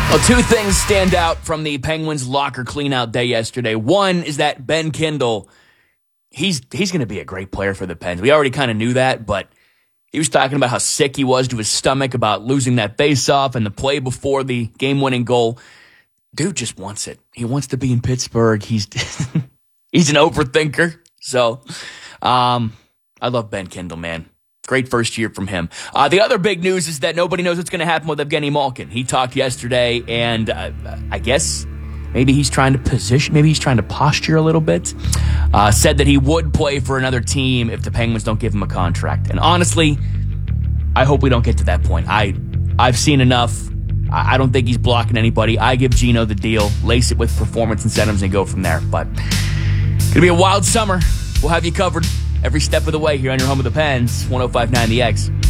Well, two things stand out from the Penguins locker cleanout day yesterday. One is that Ben Kindle, he's going to be a great player for the Pens. We already kind of knew that, but he was talking about how sick he was to his stomach about losing that faceoff and the play before the game-winning goal. Dude just wants it. He wants to be in Pittsburgh. He's he's an overthinker. So I love Ben Kindle, man. Great first year from him. The other big news is that nobody knows what's going to happen with Evgeny Malkin. He talked yesterday, and I guess maybe he's trying to position, maybe he's trying to posture a little bit. Said that he would play for another team if the Penguins don't give him a contract. And honestly, I hope we don't get to that point. I've seen enough. I don't think he's blocking anybody. I give Gino the deal, lace it with performance incentives, and go from there. But it's going to be a wild summer. We'll have you covered every step of the way here on your home of the Pens, 105.9 The X.